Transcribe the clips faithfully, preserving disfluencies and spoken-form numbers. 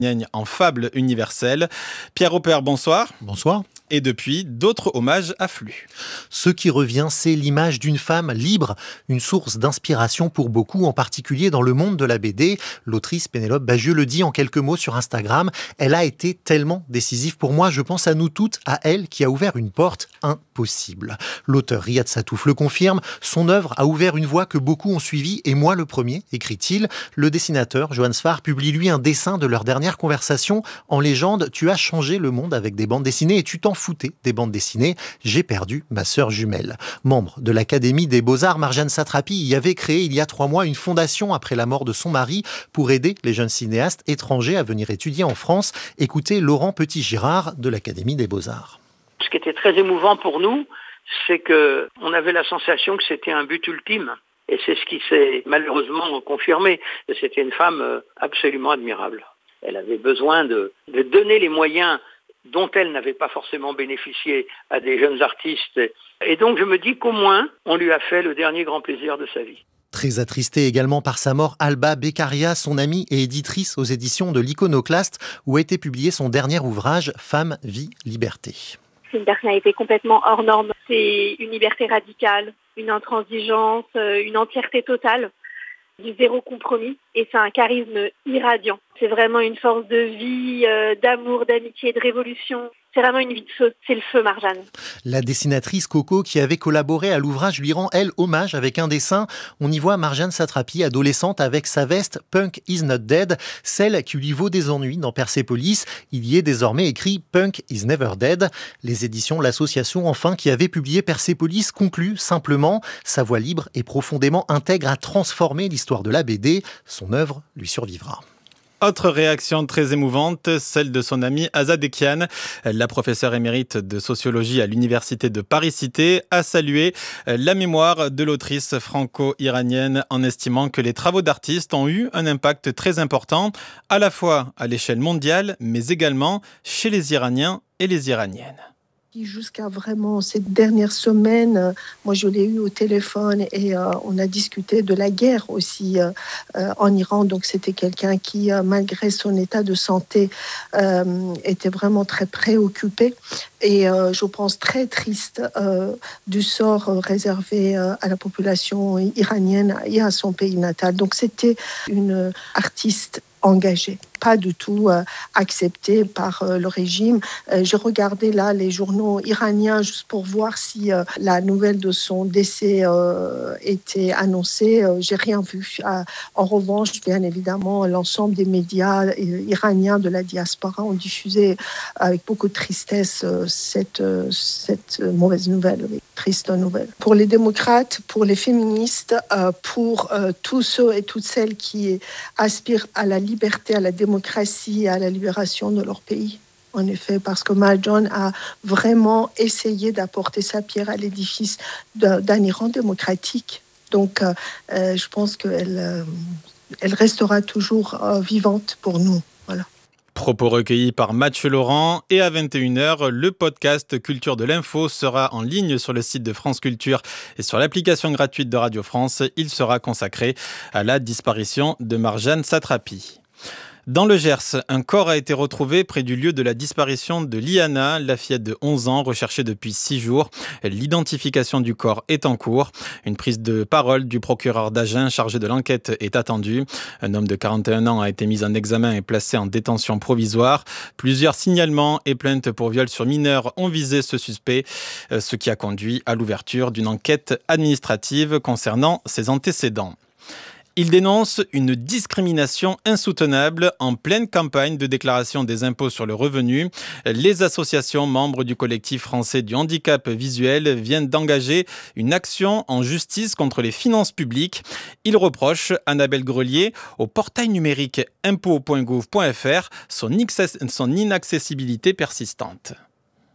en fable universelle. Pierre Opère, bonsoir. Bonsoir. Et depuis, d'autres hommages affluent. Ce qui revient, c'est l'image d'une femme libre, une source d'inspiration pour beaucoup, en particulier dans le monde de la B D. L'autrice Pénélope Bagieux le dit en quelques mots sur Instagram. Elle a été tellement décisive pour moi, je pense à nous toutes, à elle qui a ouvert une porte impossible. L'auteur Riyad Satouf le confirme, son œuvre a ouvert une voie que beaucoup ont suivie, et moi le premier, écrit-il. Le dessinateur Johan Sfar publie lui un dessin de leur dernière conversation en légende. Tu as changé le monde avec des bandes dessinées et tu t'en foutais des bandes dessinées. J'ai perdu ma sœur jumelle. Membre de l'Académie des Beaux-Arts, Marjane Satrapi y avait créé il y a trois mois une fondation après la mort de son mari pour aider les jeunes cinéastes étrangers à venir étudier en France. Écoutez Laurent Petit-Girard de l'Académie des Beaux-Arts. Ce qui était très émouvant pour nous, c'est qu'on avait la sensation que c'était un but ultime. Et c'est ce qui s'est malheureusement confirmé. C'était une femme absolument admirable. Elle avait besoin de, de donner les moyens dont elle n'avait pas forcément bénéficié à des jeunes artistes. Et donc je me dis qu'au moins, on lui a fait le dernier grand plaisir de sa vie. Très attristée également par sa mort, Alba Beccaria, son amie et éditrice aux éditions de l'Iconoclaste, où a été publié son dernier ouvrage, Femme, Vie, Liberté. C'est une personnalité complètement hors norme. C'est une liberté radicale, une intransigeance, une entièreté totale, du zéro compromis. Et c'est un charisme irradiant. C'est vraiment une force de vie, euh, d'amour, d'amitié, de révolution. C'est vraiment une vie de feu. C'est le feu, Marjane. La dessinatrice Coco, qui avait collaboré à l'ouvrage, lui rend, elle, hommage avec un dessin. On y voit Marjane Satrapi, adolescente, avec sa veste « Punk is not dead », celle qui lui vaut des ennuis dans Persépolis. Il y est désormais écrit « Punk is never dead ». Les éditions L'Association, enfin, qui avait publié Persépolis, conclut simplement « Sa voix libre et profondément intègre a transformé l'histoire de la B D. Son œuvre lui survivra ». Autre réaction très émouvante, celle de son amie Azad Ekian. La professeure émérite de sociologie à l'université de Paris-Cité a salué la mémoire de l'autrice franco-iranienne en estimant que les travaux d'artistes ont eu un impact très important, à la fois à l'échelle mondiale, mais également chez les Iraniens et les Iraniennes. Jusqu'à vraiment ces dernières semaines, euh, moi je l'ai eu au téléphone et euh, on a discuté de la guerre aussi euh, euh, en Iran. Donc c'était quelqu'un qui, euh, malgré son état de santé, euh, était vraiment très préoccupé et euh, je pense très triste euh, du sort réservé euh, à la population iranienne et à son pays natal. Donc c'était une artiste engagée, pas du tout euh, accepté par euh, le régime. Euh, j'ai regardé là les journaux iraniens juste pour voir si euh, la nouvelle de son décès euh, était annoncée. Euh, j'ai rien vu. Euh, en revanche, bien évidemment, l'ensemble des médias euh, iraniens de la diaspora ont diffusé avec beaucoup de tristesse euh, cette, euh, cette mauvaise nouvelle, triste nouvelle. Pour les démocrates, pour les féministes, euh, pour euh, tous ceux et toutes celles qui aspirent à la liberté, à la démocratie et à la libération de leur pays. En effet, parce que Marjane a vraiment essayé d'apporter sa pierre à l'édifice d'un Iran démocratique. Donc, euh, euh, je pense qu'elle euh, elle restera toujours euh, vivante pour nous. Voilà. Propos recueillis par Mathieu Laurent, et à vingt et une heures, le podcast Culture de l'Info sera en ligne sur le site de France Culture et sur l'application gratuite de Radio France. Il sera consacré à la disparition de Marjane Satrapi. Dans le Gers, un corps a été retrouvé près du lieu de la disparition de Liana, la fillette de onze ans, recherchée depuis six jours. L'identification du corps est en cours. Une prise de parole du procureur d'Agen chargé de l'enquête est attendue. Un homme de quarante et un ans a été mis en examen et placé en détention provisoire. Plusieurs signalements et plaintes pour viol sur mineurs ont visé ce suspect, ce qui a conduit à l'ouverture d'une enquête administrative concernant ses antécédents. Il dénonce une discrimination insoutenable en pleine campagne de déclaration des impôts sur le revenu. Les associations membres du collectif français du handicap visuel viennent d'engager une action en justice contre les finances publiques. Il reproche, Annabelle Grelier, au portail numérique impôts point gouv point f r son inaccessibilité persistante.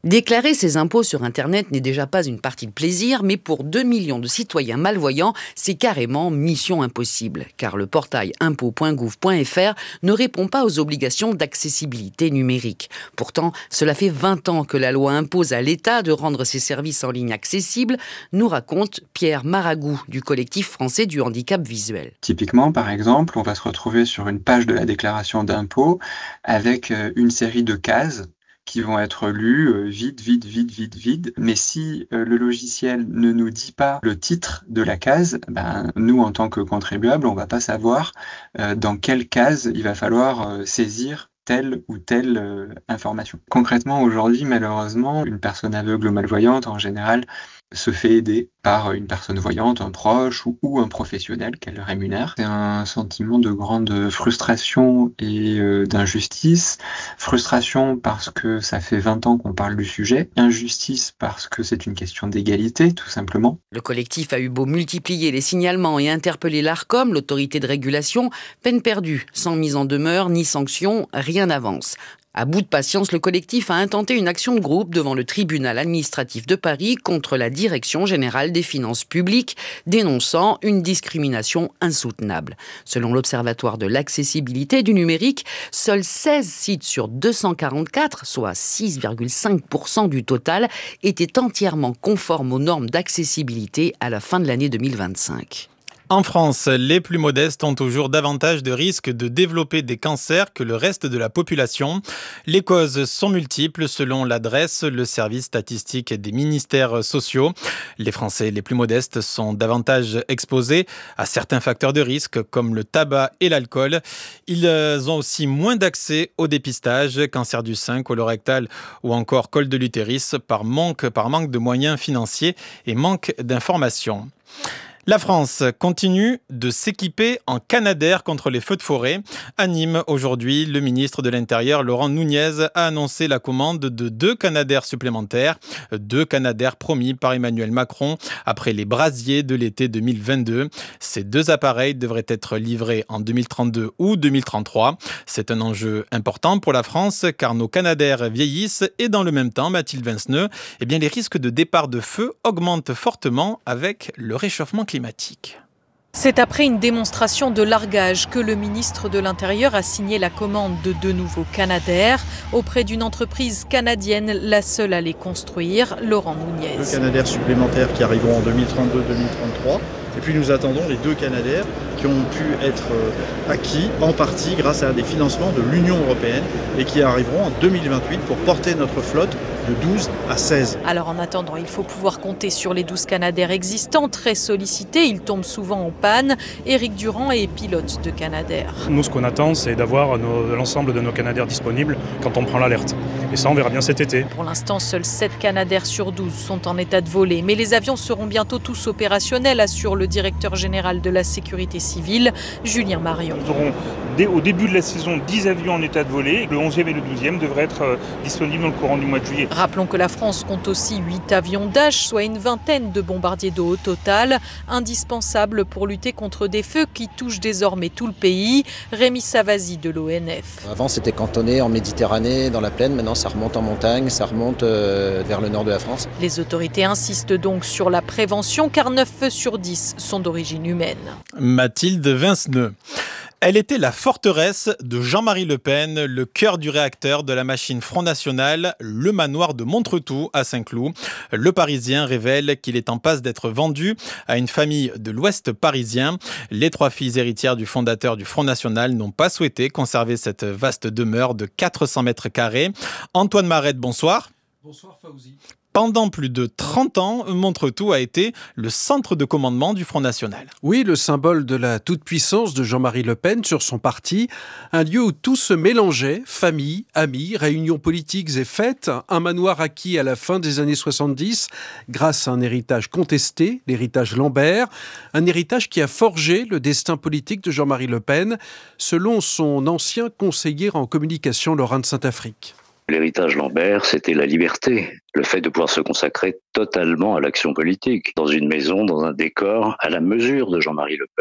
Déclarer ses impôts sur Internet n'est déjà pas une partie de plaisir, mais pour deux millions de citoyens malvoyants, c'est carrément mission impossible, car le portail impôts point gouv point f r ne répond pas aux obligations d'accessibilité numérique. Pourtant, cela fait vingt ans que la loi impose à l'État de rendre ses services en ligne accessibles, nous raconte Pierre Maragou du collectif français du handicap visuel. Typiquement, par exemple, on va se retrouver sur une page de la déclaration d'impôt avec une série de cases qui vont être lus euh, vide, vide, vide, vide, vide. Mais si euh, le logiciel ne nous dit pas le titre de la case, ben, nous, en tant que contribuables, on va pas savoir euh, dans quelle case il va falloir euh, saisir telle ou telle euh, information. Concrètement, aujourd'hui, malheureusement, une personne aveugle ou malvoyante, en général, se fait aider par une personne voyante, un proche ou, ou un professionnel qu'elle rémunère. C'est un sentiment de grande frustration et euh, d'injustice. Frustration parce que ça fait vingt ans qu'on parle du sujet. Injustice parce que c'est une question d'égalité, tout simplement. Le collectif a eu beau multiplier les signalements et interpeller l'Arcom, l'autorité de régulation, peine perdue. Sans mise en demeure ni sanction, rien n'avance. À bout de patience, le collectif a intenté une action de groupe devant le tribunal administratif de Paris contre la Direction générale des finances publiques, dénonçant une discrimination insoutenable. Selon l'Observatoire de l'accessibilité du numérique, seuls seize sites sur deux cent quarante-quatre, soit six virgule cinq pour cent du total, étaient entièrement conformes aux normes d'accessibilité à la fin de l'année deux mille vingt-cinq. En France, les plus modestes ont toujours davantage de risques de développer des cancers que le reste de la population. Les causes sont multiples selon l'adresse, le service statistique des ministères sociaux. Les Français les plus modestes sont davantage exposés à certains facteurs de risque comme le tabac et l'alcool. Ils ont aussi moins d'accès au dépistage, cancer du sein, colorectal ou encore col de l'utérus par manque, par manque de moyens financiers et manque d'informations. La France continue de s'équiper en Canadair contre les feux de forêt. À Nîmes, aujourd'hui, le ministre de l'Intérieur, Laurent Nunez, a annoncé la commande de deux Canadair supplémentaires. Deux Canadair promis par Emmanuel Macron après les brasiers de l'été deux mille vingt-deux. Ces deux appareils devraient être livrés en deux mille trente-deux ou deux mille trente-trois. C'est un enjeu important pour la France car nos Canadair vieillissent et dans le même temps, Mathilde Vinceneux, eh bien, les risques de départ de feu augmentent fortement avec le réchauffement climatique. Climatique. C'est après une démonstration de largage que le ministre de l'Intérieur a signé la commande de deux nouveaux Canadair auprès d'une entreprise canadienne, la seule à les construire, Laurent Nunez. Deux Canadair supplémentaires qui arriveront en deux mille trente-deux deux mille trente-trois. Et puis nous attendons les deux Canadair qui ont pu être acquis en partie grâce à des financements de l'Union européenne et qui arriveront en deux mille vingt-huit pour porter notre flotte de douze à seize. Alors en attendant, il faut pouvoir compter sur les douze Canadair existants, très sollicités. Ils tombent souvent en panne. Éric Durand est pilote de Canadair. Nous, ce qu'on attend, c'est d'avoir nos, l'ensemble de nos Canadair disponibles quand on prend l'alerte. Et ça, on verra bien cet été. Pour l'instant, seuls sept Canadair sur douze sont en état de voler. Mais les avions seront bientôt tous opérationnels, assure le directeur général de la sécurité civile, Julien Marion. Nous aurons dès, au début de la saison dix avions en état de voler. Le onzième et le douzième devraient être euh, disponibles dans le courant du mois de juillet. Rappelons que la France compte aussi huit avions Dash, soit une vingtaine de bombardiers d'eau au total, indispensables pour lutter contre des feux qui touchent désormais tout le pays. Rémi Savasi de l'O N F. Avant, c'était cantonné en Méditerranée, dans la plaine. Maintenant, ça remonte en montagne, ça remonte euh, vers le nord de la France. Les autorités insistent donc sur la prévention, car neuf feux sur dix sont d'origine humaine. Mathilde Vinceneux. Elle était la forteresse de Jean-Marie Le Pen, le cœur du réacteur de la machine Front National, le manoir de Montretout à Saint-Cloud. Le Parisien révèle qu'il est en passe d'être vendu à une famille de l'Ouest parisien. Les trois filles héritières du fondateur du Front National n'ont pas souhaité conserver cette vaste demeure de quatre cents mètres carrés. Antoine Marette, bonsoir. Bonsoir Fauzi. Pendant plus de trente ans, Montretout a été le centre de commandement du Front National. Oui, le symbole de la toute-puissance de Jean-Marie Le Pen sur son parti. Un lieu où tout se mélangeait, famille, amis, réunions politiques et fêtes. Un manoir acquis à la fin des années soixante-dix grâce à un héritage contesté, l'héritage Lambert. Un héritage qui a forgé le destin politique de Jean-Marie Le Pen, selon son ancien conseiller en communication, Laurent de Saint-Afrique. L'héritage Lambert, c'était la liberté, le fait de pouvoir se consacrer totalement à l'action politique, dans une maison, dans un décor, à la mesure de Jean-Marie Le Pen.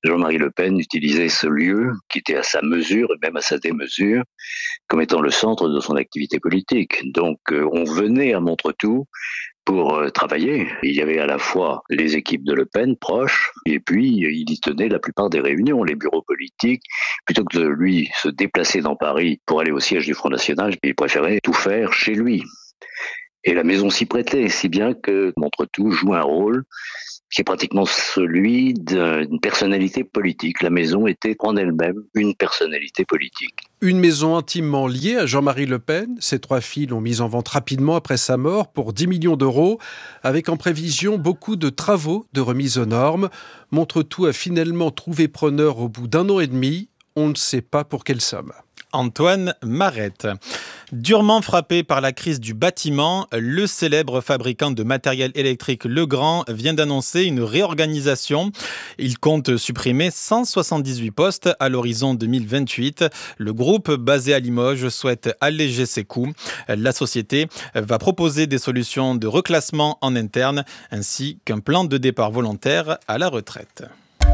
Jean-Marie Le Pen utilisait ce lieu, qui était à sa mesure et même à sa démesure, comme étant le centre de son activité politique. Donc euh, on venait à Montretout pour euh, travailler. Il y avait à la fois les équipes de Le Pen proches, et puis il y tenait la plupart des réunions, les bureaux politiques. Plutôt que de lui se déplacer dans Paris pour aller au siège du Front National, il préférait tout faire chez lui. Et la maison s'y prêtait, si bien que Montretout joue un rôle qui est pratiquement celui d'une personnalité politique. La maison était en elle-même une personnalité politique. Une maison intimement liée à Jean-Marie Le Pen. Ses trois filles l'ont mise en vente rapidement après sa mort pour dix millions d'euros, avec en prévision beaucoup de travaux de remise aux normes. Montretout a finalement trouvé preneur au bout d'un an et demi. On ne sait pas pour quelle somme. Antoine Marette. Durement frappé par la crise du bâtiment, le célèbre fabricant de matériel électrique Legrand vient d'annoncer une réorganisation. Il compte supprimer cent soixante-dix-huit postes à l'horizon deux mille vingt-huit. Le groupe basé à Limoges souhaite alléger ses coûts. La société va proposer des solutions de reclassement en interne ainsi qu'un plan de départ volontaire à la retraite.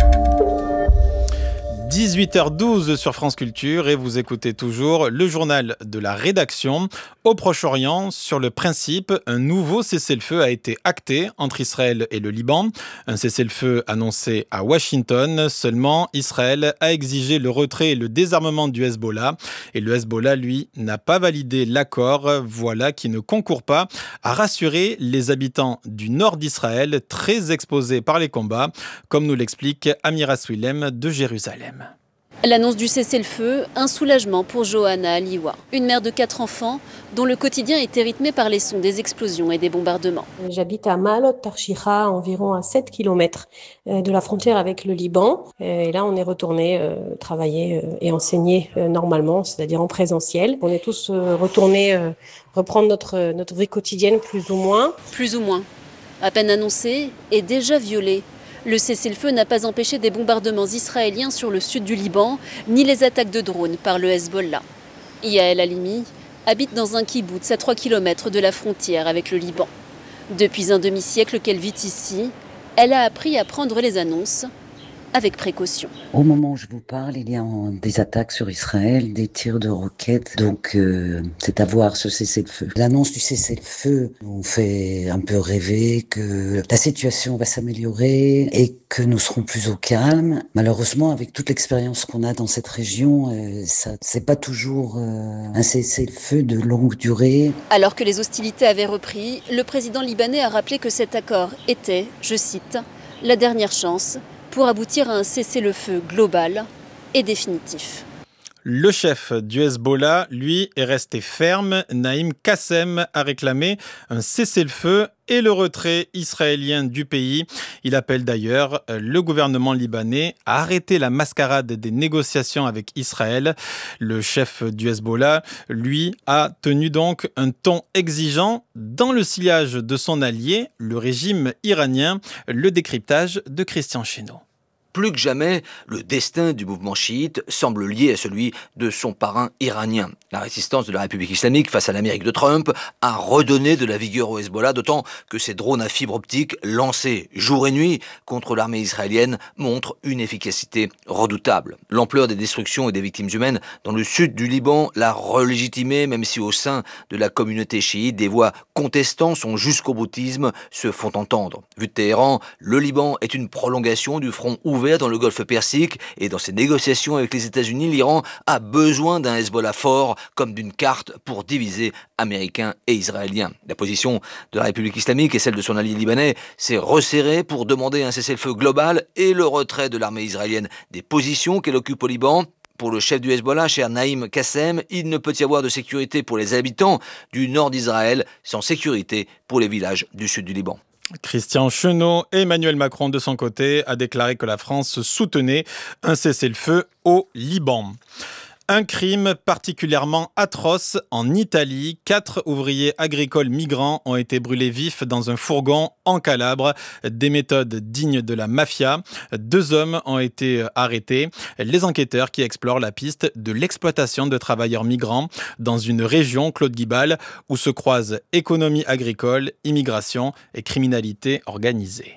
dix-huit heures douze sur France Culture et vous écoutez toujours le journal de la rédaction. Au Proche-Orient, sur le principe, un nouveau cessez-le-feu a été acté entre Israël et le Liban. Un cessez-le-feu annoncé à Washington. Seulement, Israël a exigé le retrait et le désarmement du Hezbollah. Et le Hezbollah, lui, n'a pas validé l'accord. Voilà qui ne concourt pas à rassurer les habitants du nord d'Israël, très exposés par les combats, comme nous l'explique Amira Swilem de Jérusalem. L'annonce du cessez-le-feu, un soulagement pour Johanna Aliwa, une mère de quatre enfants dont le quotidien était rythmé par les sons des explosions et des bombardements. J'habite à Maalot Tarshiha, environ à sept kilomètres de la frontière avec le Liban. Et là, on est retourné euh, travailler euh, et enseigner euh, normalement, c'est-à-dire en présentiel. On est tous euh, retournés euh, reprendre notre, notre vie quotidienne, plus ou moins. Plus ou moins. À peine annoncé et déjà violé. Le cessez-le-feu n'a pas empêché des bombardements israéliens sur le sud du Liban, ni les attaques de drones par le Hezbollah. Yael Halimi habite dans un kibboutz à trois kilomètres de la frontière avec le Liban. Depuis un demi-siècle qu'elle vit ici, elle a appris à prendre les annonces avec précaution. Au moment où je vous parle, il y a des attaques sur Israël, des tirs de roquettes, donc euh, c'est à voir ce cessez-le-feu. L'annonce du cessez-le-feu nous fait un peu rêver que la situation va s'améliorer et que nous serons plus au calme. Malheureusement, avec toute l'expérience qu'on a dans cette région, euh, ça, c'est pas toujours euh, un cessez-le-feu de longue durée. Alors que les hostilités avaient repris, le président libanais a rappelé que cet accord était, je cite, « la dernière chance » pour aboutir à un cessez-le-feu global et définitif. Le chef du Hezbollah, lui, est resté ferme. Naïm Kassem a réclamé un cessez-le-feu et le retrait israélien du pays. Il appelle d'ailleurs le gouvernement libanais à arrêter la mascarade des négociations avec Israël. Le chef du Hezbollah, lui, a tenu donc un ton exigeant dans le sillage de son allié, le régime iranien. Le décryptage de Christian Chesneau. Plus que jamais, le destin du mouvement chiite semble lié à celui de son parrain iranien. La résistance de la République islamique face à l'Amérique de Trump a redonné de la vigueur au Hezbollah, d'autant que ces drones à fibre optique lancés jour et nuit contre l'armée israélienne montrent une efficacité redoutable. L'ampleur des destructions et des victimes humaines dans le sud du Liban l'a relégitimé, même si au sein de la communauté chiite, des voix contestant son jusqu'au boutisme se font entendre. Vu de Téhéran, le Liban est une prolongation du front ouvert dans le golfe Persique et dans ses négociations avec les États-Unis, l'Iran a besoin d'un Hezbollah fort comme d'une carte pour diviser Américains et Israéliens. La position de la République islamique et celle de son allié libanais s'est resserrée pour demander un cessez-le-feu global et le retrait de l'armée israélienne des positions qu'elle occupe au Liban. Pour le chef du Hezbollah, cher Naïm Kassem, il ne peut y avoir de sécurité pour les habitants du nord d'Israël sans sécurité pour les villages du sud du Liban. Christian Chesneau, Emmanuel Macron de son côté a déclaré que la France soutenait un cessez-le-feu au Liban. Un crime particulièrement atroce en Italie. Quatre ouvriers agricoles migrants ont été brûlés vifs dans un fourgon en Calabre. Des méthodes dignes de la mafia. Deux hommes ont été arrêtés. Les enquêteurs qui explorent la piste de l'exploitation de travailleurs migrants dans une région, Claude Guibal, où se croisent économie agricole, immigration et criminalité organisée.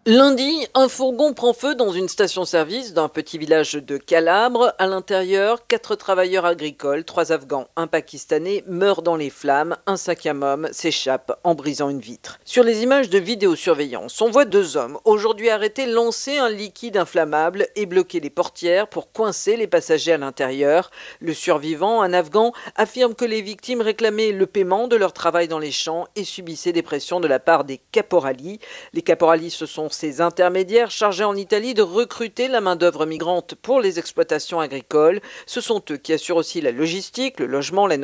Lundi, un fourgon prend feu dans une station-service d'un petit village de Calabre. À l'intérieur, quatre travailleurs agricoles, trois Afghans, un Pakistanais meurent dans les flammes. Un cinquième homme s'échappe en brisant une vitre. Sur les images de vidéosurveillance, on voit deux hommes, aujourd'hui arrêtés, lancer un liquide inflammable et bloquer les portières pour coincer les passagers à l'intérieur. Le survivant, un Afghan, affirme que les victimes réclamaient le paiement de leur travail dans les champs et subissaient des pressions de la part des caporali. Les caporali, ce sont ces intermédiaires chargés en Italie de recruter la main-d'œuvre migrante pour les exploitations agricoles. Ce sont eux qui assurent aussi la logistique, le logement, la